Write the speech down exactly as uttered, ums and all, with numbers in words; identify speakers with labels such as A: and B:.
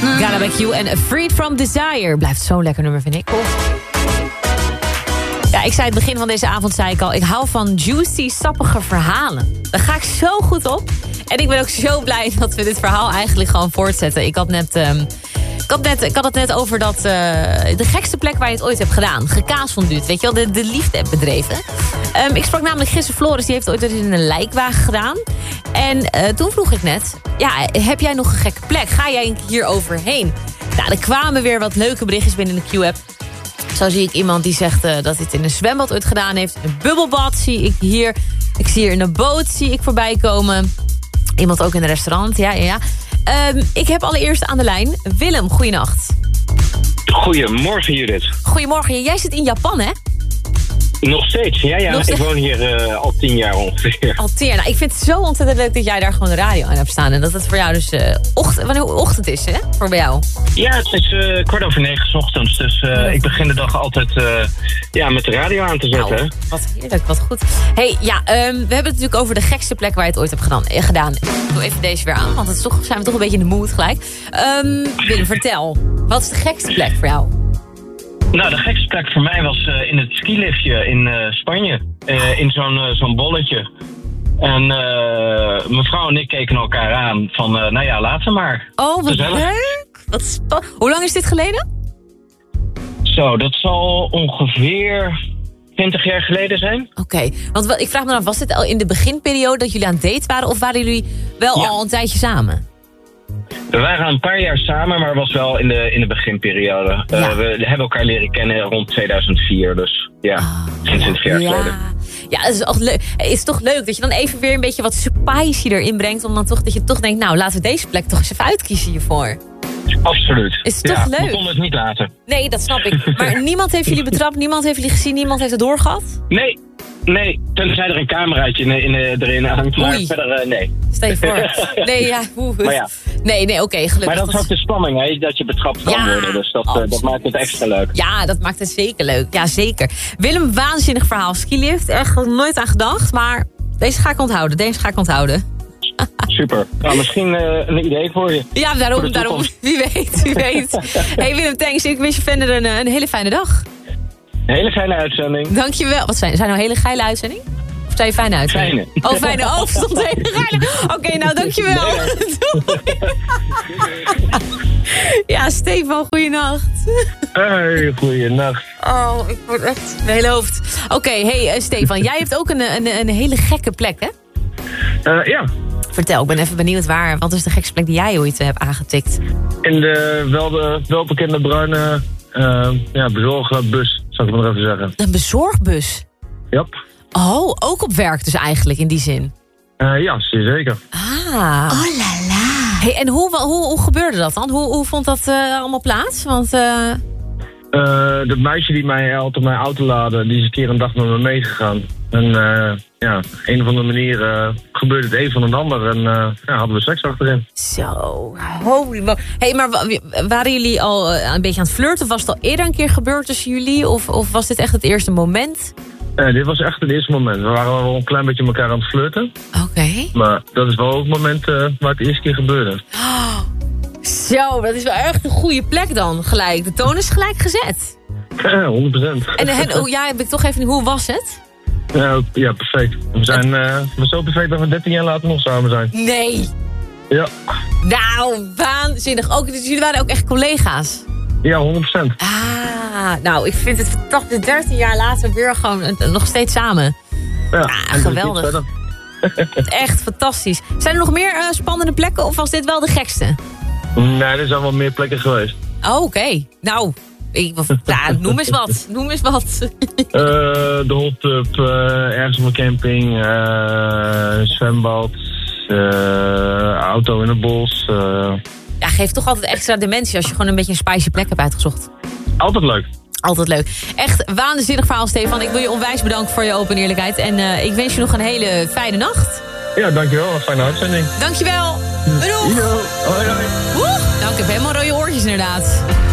A: Gotta Back You en Freed From Desire. Blijft zo'n lekker nummer, vind ik. Ja, ik zei het begin van deze avond, zei ik al... ik hou van juicy, sappige verhalen. Daar ga ik zo goed op. En ik ben ook zo blij dat we dit verhaal eigenlijk gewoon voortzetten. Ik had net... Um, Ik had, net, ik had het net over dat, uh, de gekste plek waar je het ooit hebt gedaan. Gekaasfonduut, weet je wel, de, de liefde hebt bedreven. Um, ik sprak namelijk Gisse Floris, die heeft ooit in een lijkwagen gedaan. En uh, toen vroeg ik net, ja, heb jij nog een gekke plek? Ga jij hier overheen? Nou, er kwamen weer wat leuke berichtjes binnen de Q-app. Zo zie ik iemand die zegt uh, dat hij het in een zwembad ooit gedaan heeft. Een bubbelbad zie ik hier. Ik zie hier in een boot zie ik voorbij komen. Iemand ook in een restaurant, ja, ja, ja. Um, ik heb allereerst aan de lijn Willem, goeienacht.
B: Goedemorgen, Judith.
A: Goedemorgen, jij zit in Japan, hè?
B: Nog steeds, ja, ja.
A: Nog steeds.
B: Ik woon hier uh, al tien jaar ongeveer.
A: Al tien jaar. Nou, ik vind het zo ontzettend leuk dat jij daar gewoon de radio aan hebt staan. En dat het voor jou dus uh, ochtend, wanneer ochtend is, hè? Voor bij jou.
B: Ja, het is uh, kwart over negen 's ochtends. Dus uh, ja. Ik begin de dag altijd uh, ja, met de radio aan te zetten.
A: Nou, wat heerlijk, wat goed. Hey, ja, um, we hebben het natuurlijk over de gekste plek waar je het ooit hebt gedaan. Eh, gedaan. Ik doe even deze weer aan, want het is toch, zijn we toch een beetje in de mood gelijk. Um, Willem, vertel. Wat is de gekste plek voor jou?
B: Nou, de gekste plek voor mij was uh, in het skiliftje in uh, Spanje. Uh, in zo'n uh, zo'n bolletje. En uh, mevrouw en ik keken elkaar aan van, uh, nou ja, laten maar.
A: Oh, wat
B: Gezellig.
A: leuk. Wat spa- Hoe lang is dit geleden?
B: Zo, dat zal ongeveer twintig jaar geleden zijn.
A: Oké, okay. Want wel, ik vraag me af, was dit al in de beginperiode dat jullie aan het date waren? Of waren jullie wel ja. al een tijdje samen?
B: We waren een paar jaar samen, maar het was wel in de, in de beginperiode. Ja. Uh, we hebben elkaar leren kennen rond tweeduizend vier, dus ja, oh, twintig jaar
A: ja.
B: geleden.
A: Ja, het is, leuk. Het is toch leuk dat je dan even weer een beetje wat spicy erin brengt. Om dan toch dat je toch denkt, nou laten we deze plek toch eens even uitkiezen hiervoor.
B: Absoluut.
A: Is toch
B: ja,
A: leuk?
B: We konden het niet laten.
A: Nee, dat snap ik. Maar niemand heeft jullie betrapt, niemand heeft jullie gezien, niemand heeft het doorgehad?
B: Nee, nee. Tenzij er een cameraatje in, in, erin hangt, maar
A: Oei.
B: verder uh, nee.
A: Stel je voor. Nee, ja. Oeh.
B: Maar ja.
A: Nee, nee, oké, okay, gelukkig.
B: Maar dat is ook de spanning, hè, dat je betrapt kan ja, worden. Dus dat, uh, dat maakt het extra leuk.
A: Ja, dat maakt het zeker leuk. Ja, zeker. Willem, waanzinnig verhaal. Skilift, echt nooit aan gedacht. Maar deze ga ik onthouden. Deze ga ik onthouden.
B: Super. Nou, misschien uh, een idee voor je.
A: Ja, daarom, daarom. Wie weet, wie weet. Hey Willem, thanks. Ik wens je verder een, een hele fijne dag.
B: Een hele fijne uitzending.
A: Dankjewel. Wat zijn, zijn nou hele geile uitzending? Of zijn je fijne uitzending?
B: Fijne.
A: Oh, fijne. Oh, stond hele geile. Oké, okay, nou dankjewel. Nee. Ja, Stefan, goeienacht.
B: Hey, goeienacht.
A: Oh, ik word echt mijn hele hoofd. Oké, okay, hey uh, Stefan, jij hebt ook een, een, een hele gekke plek, hè?
B: Uh, ja.
A: Vertel, ik ben even benieuwd waar. Wat is de gekste plek die jij ooit uh, hebt aangetikt?
C: In de wel de, welbekende bruine uh, ja, bezorgbus, zou ik maar even zeggen.
A: Een bezorgbus?
C: Yep.
A: Oh, ook op werk dus eigenlijk in die zin?
C: Uh, ja, zeker.
A: Ah. Oh la la. Hey, en hoe, hoe, hoe gebeurde dat dan? Hoe, hoe vond dat uh, allemaal plaats? Want... Uh...
C: Uh, dat meisje die mij altijd mijn auto laadde, die is een keer een dag met me meegegaan. En uh, ja, een of andere manier uh, gebeurde het een van een ander en uh, ja, hadden we seks achterin.
A: Zo, holy mo- Hey, maar waren jullie al uh, een beetje aan het flirten? Of was het al eerder een keer gebeurd tussen jullie? Of, of was dit echt het eerste moment?
C: Uh, dit was echt het eerste moment. We waren wel een klein beetje elkaar aan het flirten.
A: Oké. Okay.
C: Maar dat is wel ook het moment uh, waar het de eerste keer gebeurde.
A: Oh, zo, dat is wel echt een goede plek dan, gelijk. De toon is gelijk gezet.
C: Ja, honderd procent.
A: En, en oh, ja, heb ik toch even, hoe was het?
C: Ja, ja, perfect. We zijn uh, we zo perfect dat we dertien jaar later nog samen zijn.
A: Nee.
C: Ja.
A: Nou, waanzinnig. Ook, dus jullie waren ook echt collega's?
C: Ja, honderd procent.
A: Ah, nou, ik vind het fantastisch. dertien jaar later weer gewoon uh, nog steeds samen.
C: Ja,
A: ah, geweldig. Echt fantastisch. Zijn er nog meer uh, spannende plekken of was dit wel de gekste?
C: Nee, er zijn wel meer plekken geweest.
A: Oh, oké. Okay. Nou, ik, nou, noem eens wat. Noem eens wat.
C: Uh, de hot tub, uh, ergens op een camping, uh, zwembad, uh, auto in het bos. Uh.
A: Ja, geeft toch altijd extra dimensie als je gewoon een beetje een spicy plek hebt uitgezocht.
C: Altijd leuk.
A: Altijd leuk. Echt waanzinnig verhaal, Stefan. Ik wil je onwijs bedanken voor je open eerlijkheid. En uh, ik wens je nog een hele fijne nacht.
C: Ja, dankjewel. Een fijne uitzending.
A: Dankjewel. Bedoel.
C: Hoi, hoi.
A: Oeh, nou, ik heb helemaal rode oortjes inderdaad.